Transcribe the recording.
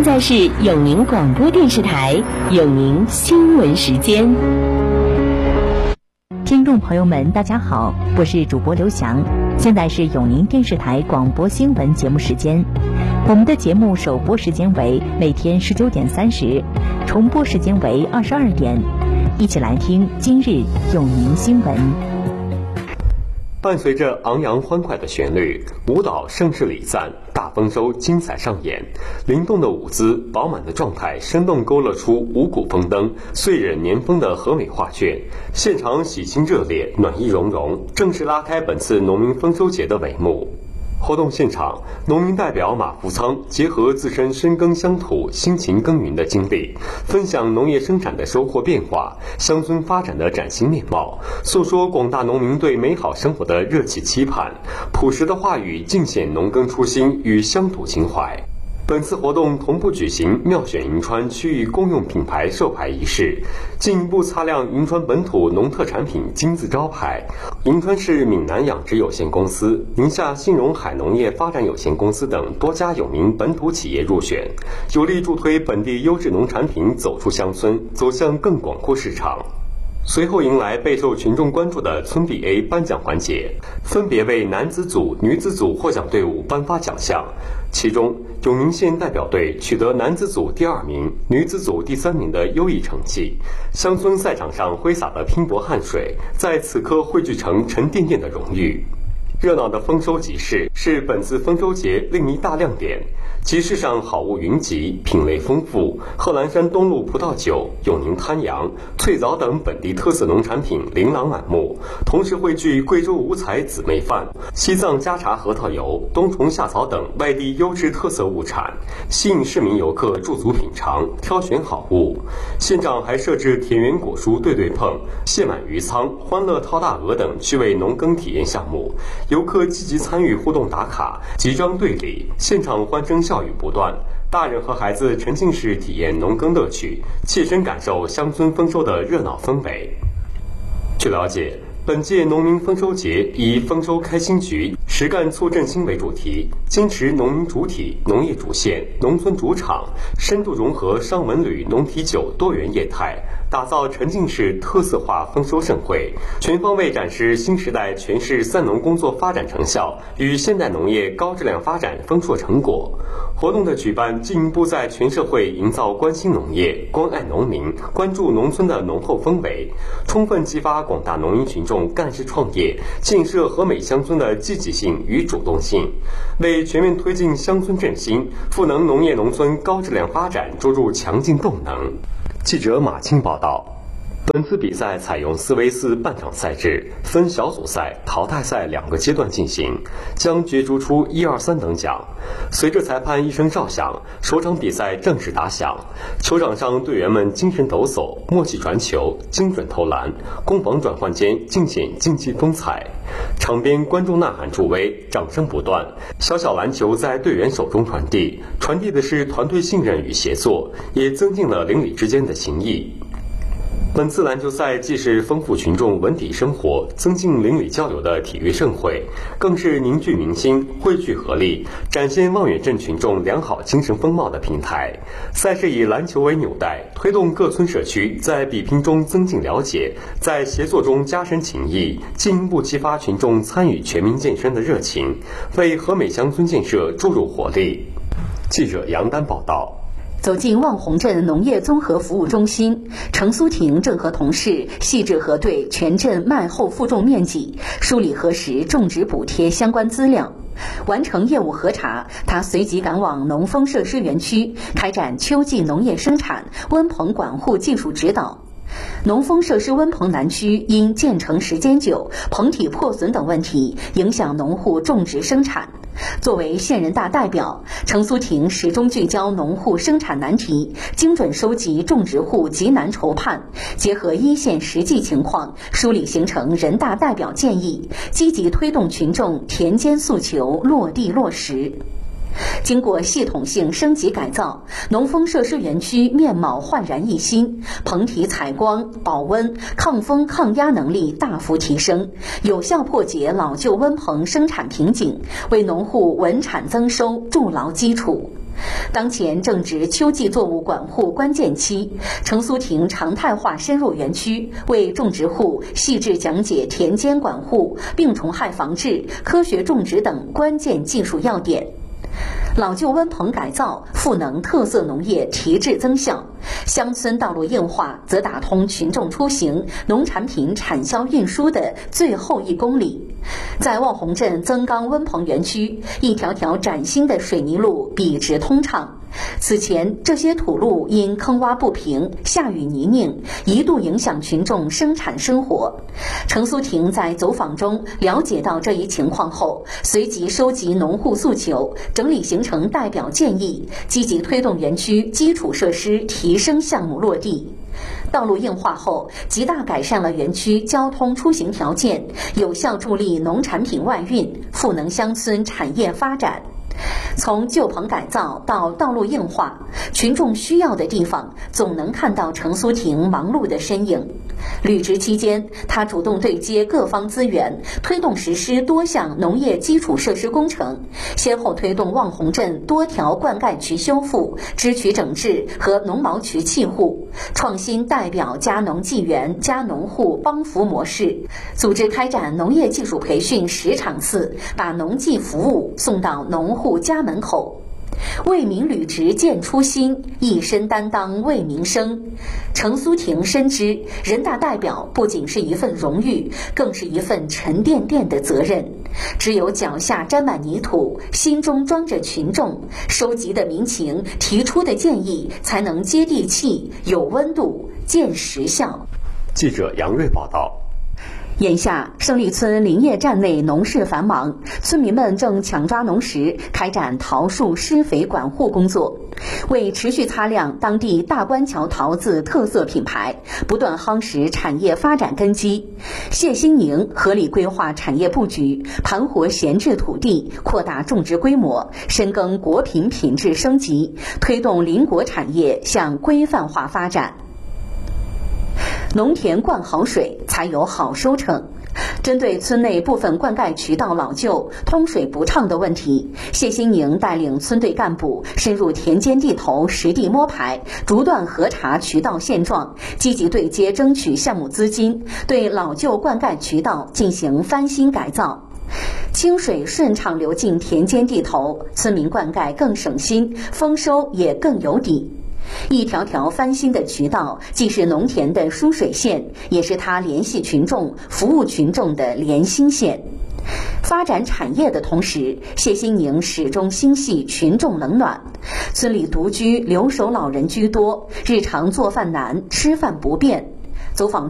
现在是永宁广播电视台永宁新闻时间。 听众朋友们，大家好，我是主播刘翔，现在是永宁电视台广播新闻节目时间。我们的节目首播时间为每天19点30，重播时间为22点。一起来听今日永宁新闻。 伴随着昂扬欢快的旋律，舞蹈声势礼赞，大丰收精彩上演。灵动的舞姿，饱满的状态，生动勾勒出五谷丰登、岁壬年丰的和美画卷。现场喜庆热烈，暖意融融，正式拉开本次农民丰收节的帷幕。活动现场，农民代表马福仓结合自身深耕乡土、辛勤耕耘的经历，分享农业生产的收获变化、乡村发展的崭新面貌，诉说广大农民对美好生活的热切期盼。朴实的话语尽显农耕初心与乡土情怀。本次活动同步举行妙选银川区域公用品牌授牌仪式，进一步擦亮银川本土农特产品金字招牌。银川市闽南养殖有限公司、宁夏信荣海农业发展有限公司等多家有名本土企业入选，有力助推本地优质农产品走出乡村，走向更广阔市场。随后迎来备受群众关注的村比 A 颁奖环节，分别为男子组、女子组获奖队伍颁发奖项。其中，永宁县代表队取得男子组第2名、女子组第3名的优异成绩。乡村赛场上挥洒的拼搏汗水，在此刻汇聚成沉甸甸的荣誉。热闹的丰收集市是本次丰收节另一大亮点。集市上好物云集，品类丰富，贺兰山东路葡萄酒、永宁滩羊、脆枣等本地特色农产品琳琅满目，同时汇聚贵州五彩姊妹饭、西藏家茶核桃油、冬虫夏草等外地优质特色物产，吸引市民游客驻足品尝，挑选好物。现场还设置田园果蔬对碰、蟹满鱼仓、欢乐掏大鹅等趣味农耕体验项目，游客积极参与互动打卡，集章对礼，现场欢声笑语不断，大人和孩子沉浸式体验农耕乐趣，切身感受乡村丰收的热闹氛围。据了解，本届农民丰收节以丰收开新局、实干促振兴为主题，坚持农民主体、农业主线、农村主场，深度融合商文旅、农啤酒多元业态，打造沉浸式特色化丰收盛会，全方位展示新时代全市三农工作发展成效与现代农业高质量发展丰硕成果。活动的举办进一步在全社会营造关心农业、关爱农民、关注农村的浓厚氛围，充分激发广大农民群众干事创业、建设和美乡村的积极性与主动性，为全面推进乡村振兴、赋能农业农村高质量发展注入强劲动能。记者马青报道。本次比赛采用4v4半场赛制，分小组赛、淘汰赛2个阶段进行，将角逐出1、2、3等奖。随着裁判一声哨响，首场比赛正式打响。球场上队员们精神抖擞，默契传球，精准投篮，攻防转换间尽显竞技风采。场边观众呐喊助威，掌声不断。小小篮球在队员手中传递的是团队信任与协作，也增进了邻里之间的情谊。本次篮球赛既是丰富群众文体生活、增进邻里交流的体育盛会，更是凝聚民心、汇聚合力、展现望远镇群众良好精神风貌的平台。赛事以篮球为纽带，推动各村社区在比拼中增进了解，在协作中加深情谊，进一步激发群众参与全民健身的热情，为和美乡村建设注入活力。记者杨丹报道。 走进望洪镇农业综合服务中心，程苏婷正和同事细致核对全镇麦后负重面积，梳理核实种植补贴相关资料。完成业务核查，他随即赶往农丰设施园区，开展秋季农业生产、温棚管护技术指导。农丰设施温棚南区因建成时间久、棚体破损等问题，影响农户种植生产。作为县人大代表，程苏婷始终聚焦农户生产难题，精准收集种植户急难愁盼，结合一线实际情况，梳理形成人大代表建议，积极推动群众田间诉求落地落实。经过系统性升级改造，农丰设施园区面貌焕然一新，棚体采光、保温、抗风抗压能力大幅提升，有效破解老旧温棚生产瓶颈，为农户稳产增收筑牢基础。 当前正值秋季作物管护关键期，程苏婷常态化深入园区，为种植户细致讲解田间管护、病虫害防治、科学种植等关键技术要点。老旧温棚改造，赋能特色农业提质增效；乡村道路硬化，则打通群众出行、农产品产销运输的最后1公里。在望洪镇增冈温棚园区，一条条崭新的水泥路笔直通畅。此前，这些土路因坑洼不平、下雨泥泞，一度影响群众生产生活。程苏婷在走访中了解到这一情况后，随即收集农户诉求，整理形成代表建议，积极推动园区基础设施提升项目落地。道路硬化后，极大改善了园区交通出行条件，有效助力农产品外运，赋能乡村产业发展。从旧棚改造到道路硬化，群众需要的地方总能看到程苏婷忙碌的身影。履职期间，他主动对接各方资源，推动实施多项农业基础设施工程，先后推动望洪镇多条灌溉渠修复、支渠整治和农毛渠葺护，创新代表加农技园、加农户帮扶模式，组织开展农业技术培训10场次，把农技服务送到农户家门口。为民履职见初心，一身担当为民生。程苏婷深知，人大代表不仅是一份荣誉，更是一份沉甸甸的责任。只有脚下沾满泥土，心中装着群众，收集的民情、提出的建议才能接地气、有温度、见实效。 记者杨瑞报道。 眼下，胜利村林业站内农事繁忙，村民们正抢抓农时，开展桃树施肥管护工作。为持续擦亮当地大关桥桃子特色品牌，不断夯实产业发展根基，谢兴宁合理规划产业布局，盘活闲置土地，扩大种植规模，深耕果品品质升级，推动林果产业向规范化发展。农田灌好水，才有好收成。针对村内部分灌溉渠道老旧、通水不畅的问题，谢兴宁带领村队干部深入田间地头实地摸排，逐段核查渠道现状，积极对接争取项目资金，对老旧灌溉渠道进行翻新改造。清水顺畅流进田间地头，村民灌溉更省心，丰收也更有底。一条条翻新的渠道，既是农田的输水线，也是他联系群众、服务群众的连心线。发展产业的同时，谢兴宁始终心系群众冷暖。村里独居留守老人居多，日常做饭难，吃饭不便。走访